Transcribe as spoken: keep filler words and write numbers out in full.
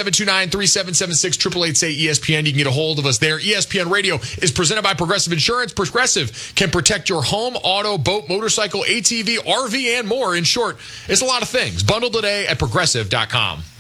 seven two nine, three seven seven six, eight eight eight, say E S P N. You can get a hold of us there. E S P N Radio is presented by Progressive Insurance. Progressive can protect your home, auto, boat, motorcycle, A T V, R V, and more. In short, it's a lot of things. Bundle today at progressive dot com.